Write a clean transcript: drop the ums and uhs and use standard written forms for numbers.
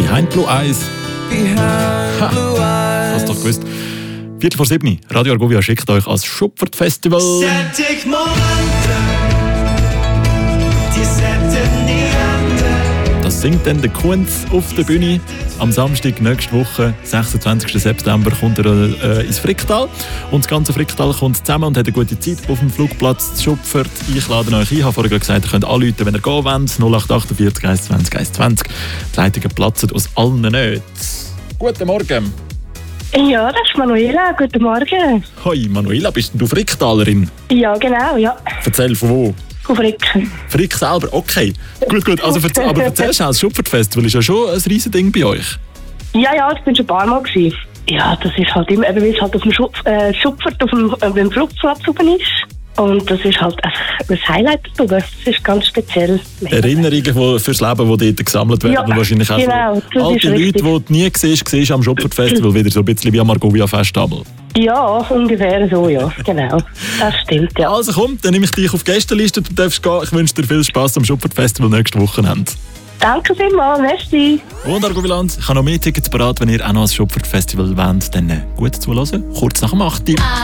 Behind Blue Eyes. Ha, hast du doch gewusst. 7:45, Radio Argovia schickt euch als Schupfert-Festival. Das singt dann der Kunz auf der Bühne. Am Samstag nächste Woche, 26. September, kommt er ins Fricktal. Und das ganze Fricktal kommt zusammen und hat eine gute Zeit auf dem Flugplatz Schupfert. Ich lade euch ein. Ich habe vorher gesagt, ihr könnt anrufen, wenn ihr gehen wollt. 0848 120 120. Die Leitungen platzen aus allen Nähten. Guten Morgen. Ja, das ist Manuela. Guten Morgen. Hoi, Manuela, bist du Fricktalerin? Ja, genau, ja. Erzähl, von wo? Von Frick. Frick selber, okay. Gut. Also, aber erzähl schnell, das Schupfert-Festival ist ja schon ein riesen Ding bei euch. Ja, ich bin schon ein paar Mal gewesen. Ja, das ist halt immer, weil es halt auf dem Schupfert auf dem Flugplatz oben ist. Und das ist halt ein Highlight dazu. Das ist ganz speziell. Erinnerungen fürs Leben, die dort gesammelt werden. Ja, und wahrscheinlich auch genau, so alte Leute, die du nie siehst am Schupfert-Festival, wieder so ein bisschen wie am Argovia-Fest. Ja, ungefähr so, ja. Genau. Das stimmt, ja. Also komm, dann nehme ich dich auf die Gästeliste. Du darfst gehen. Ich wünsche dir viel Spass am Schupfert-Festival nächste Wochenende. Danke vielmals, merci. Und Argoviland, ich habe noch mehr Tickets parat, wenn ihr auch noch ans Schupfert-Festival wollt. Dann gut zuhören, kurz nach dem 8.